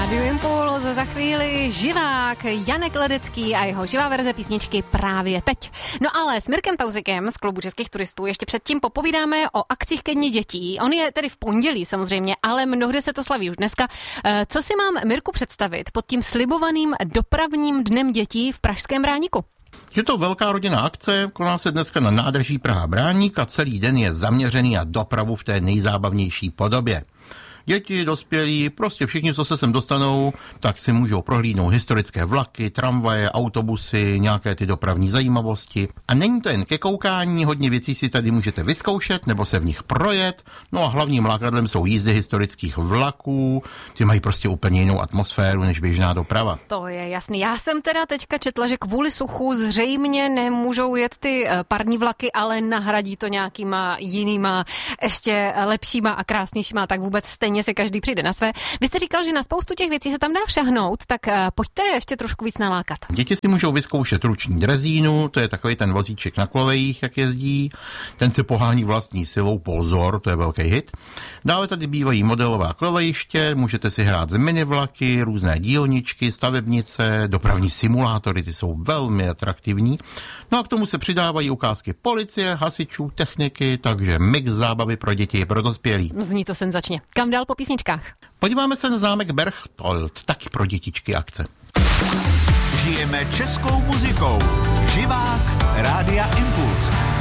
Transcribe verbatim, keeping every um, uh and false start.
Rádio Impuls, za chvíli živák Janek Ledecký a jeho živá verze písničky právě teď. No ale s Mirkem Tauzikem z Klubu českých turistů ještě předtím popovídáme o akcích ke dni dětí. On je tedy v pondělí samozřejmě, ale mnohdy se to slaví už dneska. Co si mám, Mirku, představit pod tím slibovaným dopravním dnem dětí v pražském Bráníku? Je to velká rodinná akce, koná se dneska na nádraží Praha Bráník a celý den je zaměřený na dopravu v té nejzábavnější podobě. Děti, dospělí, prostě všichni, co se sem dostanou, tak si můžou prohlídnout historické vlaky, tramvaje, autobusy, nějaké ty dopravní zajímavosti. A není to jen ke koukání, hodně věcí si tady můžete vyzkoušet nebo se v nich projet. No a hlavním lákadlem jsou jízdy historických vlaků, ty mají prostě úplně jinou atmosféru než běžná doprava. To je jasný. Já jsem teda teďka četla, že kvůli suchu zřejmě nemůžou jet ty parní vlaky, ale nahradí to nějakýma jinýma, ještě lepšíma a krásnějšíma, tak vůbec stejně se každý přijde na své. Vy jste říkal, že na spoustu těch věcí se tam dá šahnout, tak pojďte ještě trošku víc nalákat. Děti si můžou vyzkoušet ruční drezínu, to je takový ten vozíček na kolejích, jak jezdí. Ten se pohání vlastní silou, pozor, to je velký hit. Dále tady bývají modelová kolejiště, můžete si hrát z minivlaky, různé dílničky, stavebnice, dopravní simulátory, ty jsou velmi atraktivní. No a k tomu se přidávají ukázky policie, hasičů, techniky, takže mix zábavy pro děti i pro dospělí. Zní to senzačně. Kam dál po písničkách? Podíváme se na zámek Berchtold, taky pro dětičky akce. Žijeme českou muzikou. Živák Rádia Impuls.